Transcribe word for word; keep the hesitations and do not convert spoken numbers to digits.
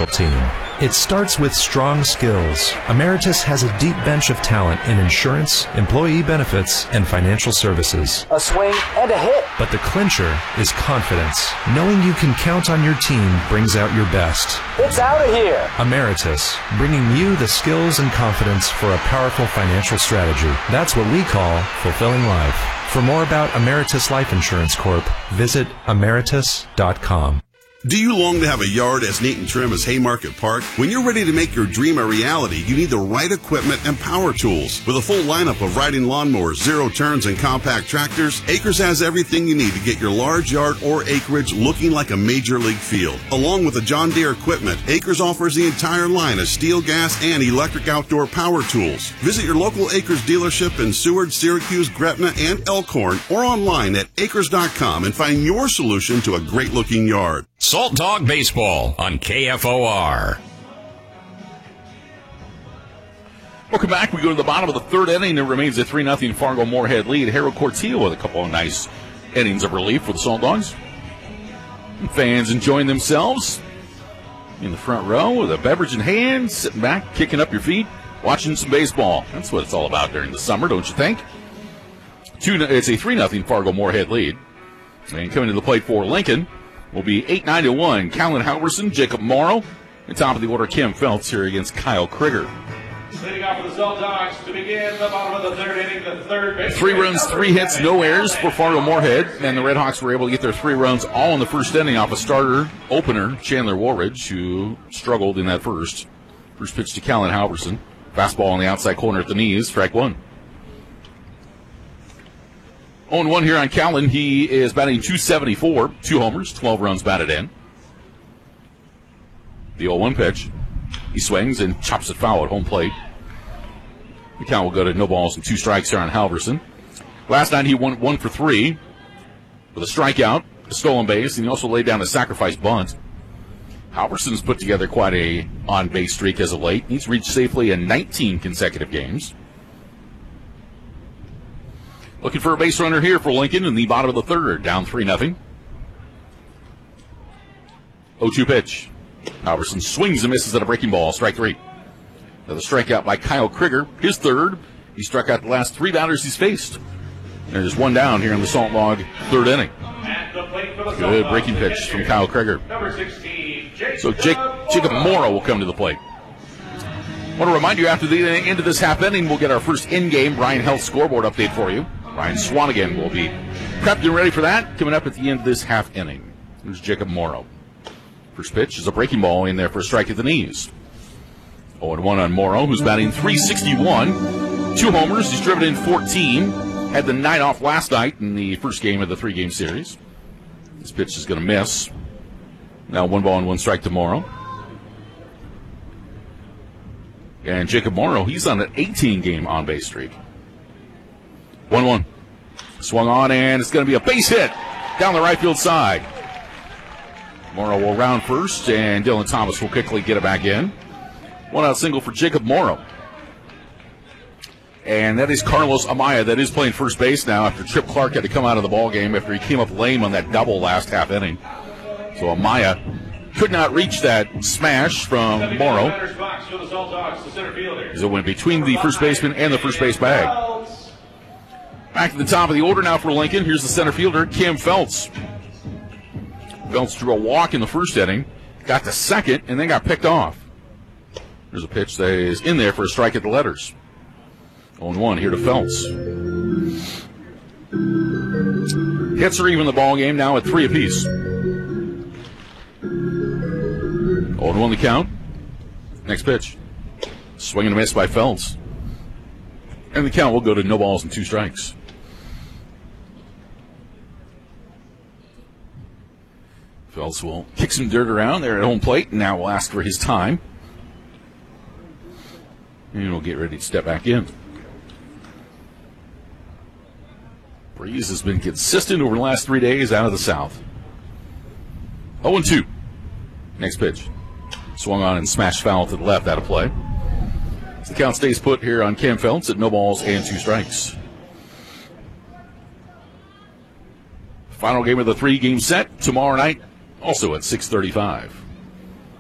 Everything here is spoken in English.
financial team. It starts with strong skills. Emeritus has a deep bench of talent in insurance, employee benefits, and financial services. A swing and a hit. But the clincher is confidence. Knowing you can count on your team brings out your best. It's out of here. Emeritus, bringing you the skills and confidence for a powerful financial strategy. That's what we call fulfilling life. For more about Emeritus Life Insurance Corp, visit emeritus dot com. Do you long to have a yard as neat and trim as Haymarket Park? When you're ready to make your dream a reality, you need the right equipment and power tools. With a full lineup of riding lawnmowers, zero turns, and compact tractors, Acres has everything you need to get your large yard or acreage looking like a major league field. Along with the John Deere equipment, Acres offers the entire line of steel, gas, and electric outdoor power tools. Visit your local Acres dealership in Seward, Syracuse, Gretna, and Elkhorn, or online at acres dot com and find your solution to a great-looking yard. Salt Dog Baseball on K F O R. Welcome back. We go to the bottom of the third inning. It remains a three nothing Fargo-Moorhead lead. Harold Cortillo with a couple of nice innings of relief for the Salt Dogs. And fans enjoying themselves in the front row with a beverage in hand, sitting back, kicking up your feet, watching some baseball. That's what it's all about during the summer, don't you think? Two, it's a three nothing Fargo-Moorhead lead. And coming to the plate for Lincoln will be eight nine to one. Callan Halverson, Jacob Morrow, and top of the order, Kim Feltz here against Kyle Krieger. Leading off for the Salt Dogs to begin the bottom of the third inning, the third base. Three runs, three hits, no errors for Fargo-Moorhead, and the Red Hawks were able to get their three runs all in the first inning off a starter opener, Chandler Woolridge, who struggled in that first. First pitch to Callan Halverson. Fastball on the outside corner at the knees, strike one. oh and one here on Callan. He is batting two seventy-four, two homers, twelve runs batted in. The oh one pitch. He swings and chops it foul at home plate. The count will go to no balls and two strikes here on Halverson. Last night he went one for three with a strikeout, a stolen base, and he also laid down a sacrifice bunt. Halverson's put together quite a on-base streak as of late. He's reached safely in nineteen consecutive games. Looking for a base runner here for Lincoln in the bottom of the third, down three nothing. oh two pitch. Halverson swings and misses at a breaking ball, strike three. Another strikeout by Kyle Krieger, his third. He struck out the last three batters he's faced. There's one down here in the Salt Log third inning. Good breaking pitch from Kyle Krieger. So Jake, Jacob Morrow will come to the plate. I want to remind you, after the end of this half inning, we'll get our first in-game Brian Health scoreboard update for you. Ryan Swanigan will be prepped and ready for that coming up at the end of this half inning. Here's Jacob Morrow. First pitch is a breaking ball in there for a strike at the knees. oh and one on Morrow, who's batting three sixty-one. Two homers. He's driven in fourteen. Had the night off last night in the first game of the three-game series. This pitch is going to miss. Now one ball and one strike to Morrow. And Jacob Morrow, he's on an eighteen-game on-base streak. one one. Swung on, and it's going to be a base hit down the right field side. Morrow will round first, and Dylan Thomas will quickly get it back in. One out single for Jacob Morrow. And that is Carlos Amaya that is playing first base now after Trip Clark had to come out of the ballgame after he came up lame on that double last half inning. So Amaya could not reach that smash from Morrow as it went between the first baseman and the first base bag. Back to the top of the order now for Lincoln. Here's the center fielder, Kim Feltz. Feltz drew a walk in the first inning, got to second, and then got picked off. There's a pitch that is in there for a strike at the letters. oh and one here to Feltz. Hits are even the ball game now at three apiece. oh and one the count. Next pitch. Swing and a miss by Feltz. And the count will go to no balls and two strikes. Feltz will kick some dirt around there at home plate, and now will ask for his time. And he'll get ready to step back in. Breeze has been consistent over the last three days out of the south. oh and two. Next pitch. Swung on and smashed foul to the left, out of play. The count stays put here on Cam Feltz at no balls and two strikes. Final game of the three-game set tomorrow night, also at six thirty-five.